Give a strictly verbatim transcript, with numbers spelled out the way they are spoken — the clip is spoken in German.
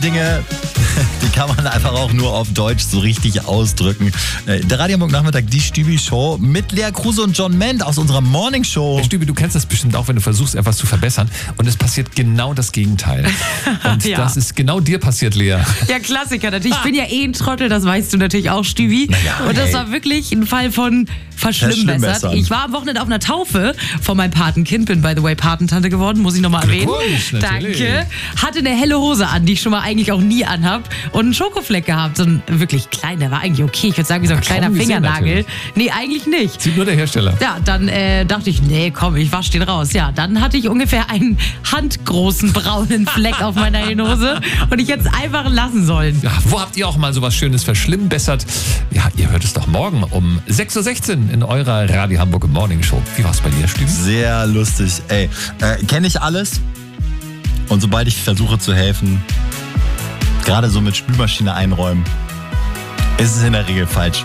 Dinge, die kann man einfach auch nur auf Deutsch so richtig ausdrücken. Der Radio Hamburg Nachmittag, die Stübi-Show mit Lea Kruse und John Ment aus unserer Morning Show. Hey, Stübi, du kennst das bestimmt auch, wenn du versuchst, etwas zu verbessern und es passiert genau das Gegenteil. Und Ja. das ist genau dir passiert, Lea. Ja, Klassiker natürlich. Ich bin ja eh ein Trottel, das weißt du natürlich auch, Stübi. Naja, und das ey. war wirklich ein Fall von verschlimmbessert. Verschlimmbessern. Ich war am Wochenende auf einer Taufe von meinem Patenkind, bin by the way Patentante geworden, muss ich nochmal erwähnen. Glückwunsch, natürlich. Danke. Hatte eine helle Hose an, die ich schon mal eigentlich auch nie anhab und einen Schokofleck gehabt. So ein wirklich kleiner, der war eigentlich okay. Ich würde sagen, wie so ein Ja, kaum kleiner gesehen, Fingernagel. natürlich. Nee, eigentlich nicht. Sieht nur der Hersteller. Ja, dann äh, dachte ich, nee, komm, ich wasch den raus. Ja, dann hatte ich ungefähr einen handgroßen braunen Fleck auf meiner hellen Hose und ich hätte es einfach lassen sollen. Ja, wo habt ihr auch mal sowas Schönes verschlimmbessert? Ja, ihr hört es doch morgen um sechs Uhr sechzehn in eurer Radio Hamburg Morning Show. Wie war's bei dir, Stübi? Sehr lustig. Ey, äh, kenne ich alles. Und sobald ich versuche zu helfen, gerade so mit Spülmaschine einräumen, ist es in der Regel falsch.